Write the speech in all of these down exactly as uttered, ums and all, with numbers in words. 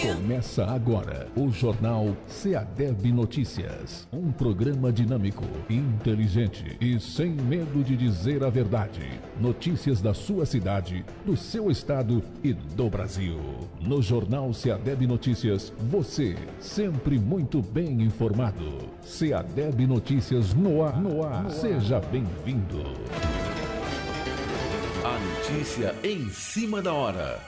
Começa agora o Jornal SEADEB Notícias. Um programa dinâmico, inteligente e sem medo de dizer a verdade. Notícias da sua cidade, do seu estado e do Brasil. No Jornal SEADEB Notícias, você sempre muito bem informado. SEADEB Notícias no ar. No ar. Seja bem-vindo. A notícia em cima da hora.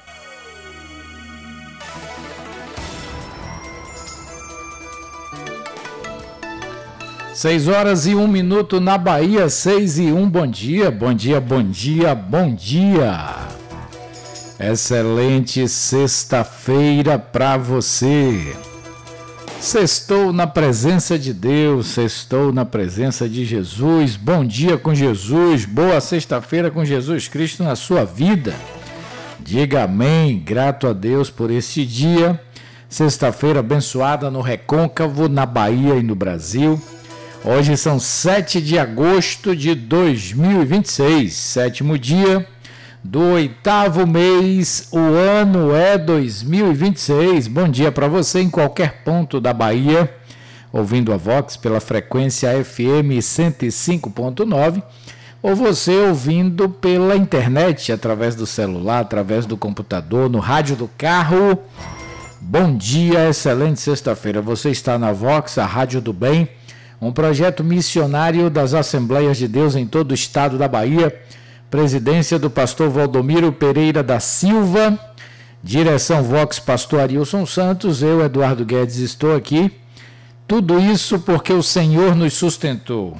Seis horas e um minuto na Bahia, seis e um, bom dia, bom dia, bom dia, bom dia. Excelente sexta-feira para você. Sextou na presença de Deus, sextou na presença de Jesus. Bom dia com Jesus, boa sexta-feira com Jesus Cristo na sua vida. Diga amém, grato a Deus por este dia. Sexta-feira abençoada no Recôncavo, na Bahia e no Brasil. Hoje são sete de agosto de dois mil e vinte e seis, sétimo dia do oitavo mês, o ano é dois mil e vinte e seis. Bom dia para você em qualquer ponto da Bahia, ouvindo a Vox pela frequência F M cento e cinco ponto nove, ou você ouvindo pela internet, através do celular, através do computador, no rádio do carro. Bom dia, excelente sexta-feira. Você está na Vox, a Rádio do Bem, um projeto missionário das Assembleias de Deus em todo o estado da Bahia, presidência do pastor Valdomiro Pereira da Silva, direção Vox, pastor Arilson Santos, eu, Eduardo Guedes, estou aqui. Tudo isso porque o Senhor nos sustentou.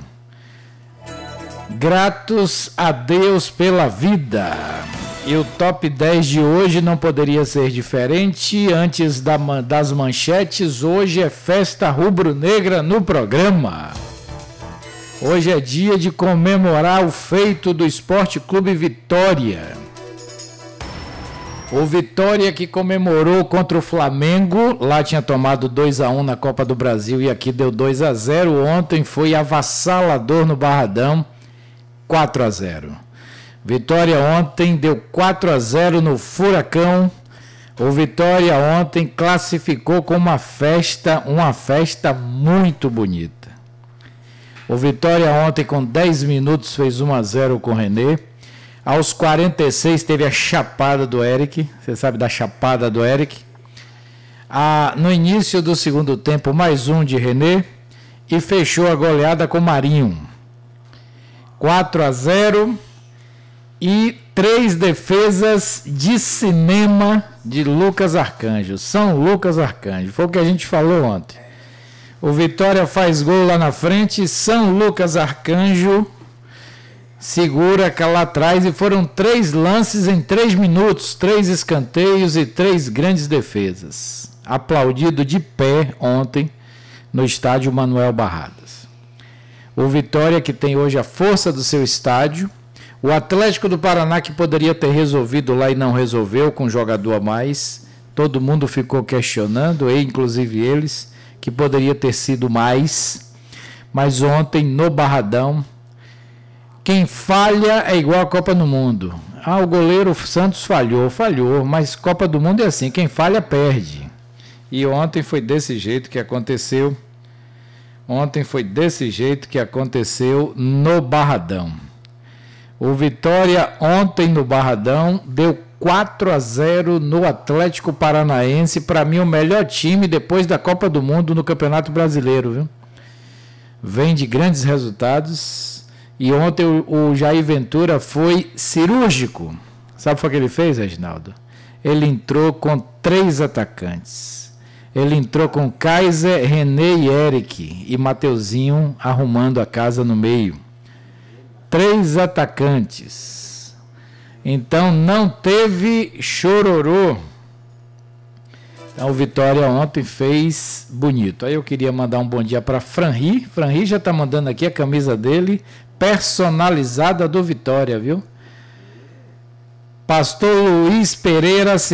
Gratos a Deus pela vida. E o top dez de hoje não poderia ser diferente. Antes da, das manchetes, hoje é festa rubro-negra no programa. Hoje é dia de comemorar o feito do Esporte Clube Vitória. O Vitória que comemorou contra o Flamengo, lá tinha tomado dois a um na Copa do Brasil e aqui deu dois a zero. Ontem foi avassalador no Barradão, quatro a zero. Vitória ontem deu quatro a zero no Furacão. O Vitória ontem classificou com uma festa, uma festa muito bonita. O Vitória ontem com dez minutos fez um a zero com o René. Aos quarenta e seis teve a chapada do Eric. Você sabe da chapada do Eric. Ah, no início do segundo tempo, mais um de René. E fechou a goleada com Marinho. quatro a zero. E três defesas de cinema de Lucas Arcanjo. São Lucas Arcanjo. Foi o que a gente falou ontem. O Vitória faz gol lá na frente. São Lucas Arcanjo segura lá atrás. E foram três lances em três minutos. Três escanteios e três grandes defesas. Aplaudido de pé ontem no estádio Manuel Barradas. O Vitória que tem hoje a força do seu estádio. O Atlético do Paraná que poderia ter resolvido lá e não resolveu com um jogador a mais. Todo mundo ficou questionando, inclusive eles, que poderia ter sido mais. Mas ontem no Barradão, quem falha é igual a Copa do Mundo. Ah, o goleiro Santos falhou, falhou, mas Copa do Mundo é assim, quem falha perde. E ontem foi desse jeito que aconteceu. Ontem foi desse jeito que aconteceu no Barradão. O Vitória ontem no Barradão deu quatro a zero no Atlético Paranaense. Para mim o melhor time depois da Copa do Mundo no Campeonato Brasileiro, viu? Vem de grandes resultados. E ontem o, o Jair Ventura foi cirúrgico. Sabe o que ele fez, Reginaldo? Ele entrou com três atacantes. Ele entrou com Kaiser, René e Eric. E Mateuzinho arrumando a casa no meio. Três atacantes. Então não teve chororô. Então o Vitória ontem fez bonito. Aí eu queria mandar um bom dia para Franri. Franri já está mandando aqui a camisa dele, personalizada do Vitória, viu? Pastor Luiz Pereira,